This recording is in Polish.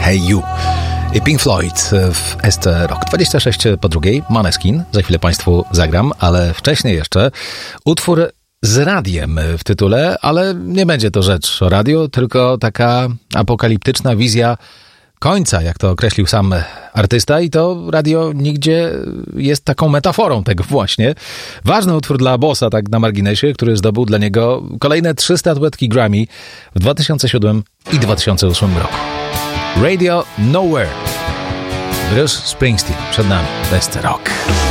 Hey You i Pink Floyd w SC Rock. 26 po drugiej, Måneskin, za chwilę Państwu zagram, ale wcześniej jeszcze utwór z radiem w tytule, ale nie będzie to rzecz o radiu, tylko taka apokaliptyczna wizja końca, jak to określił sam artysta, i to radio nigdzie jest taką metaforą tego właśnie. Ważny utwór dla Bossa, tak na marginesie, który zdobył dla niego kolejne 3 statuetki Grammy w 2007 i 2008 roku. Radio Nowhere. Bruce Springsteen przed nami. Best Rock.